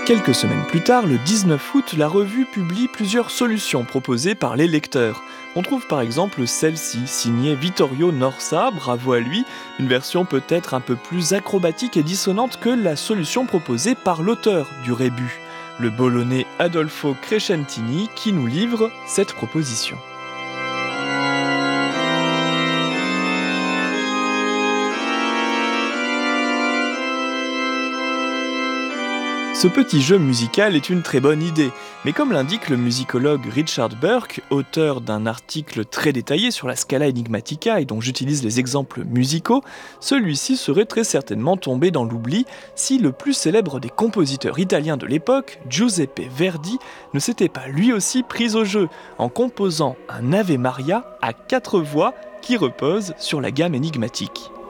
Quelques semaines plus tard, le 19 août, la revue publie plusieurs solutions proposées par les lecteurs. On trouve par exemple celle-ci, signée Vittorio Norsa, bravo à lui, une version peut-être un peu plus acrobatique et dissonante que la solution proposée par l'auteur du rébut, le Bolonais Adolfo Crescentini, qui nous livre cette proposition. Ce petit jeu musical est une très bonne idée, mais comme l'indique le musicologue Richard Burke, auteur d'un article très détaillé sur la Scala Enigmatica et dont j'utilise les exemples musicaux, celui-ci serait très certainement tombé dans l'oubli si le plus célèbre des compositeurs italiens de l'époque, Giuseppe Verdi, ne s'était pas lui aussi pris au jeu en composant un Ave Maria à 4 voix qui repose sur la gamme énigmatique.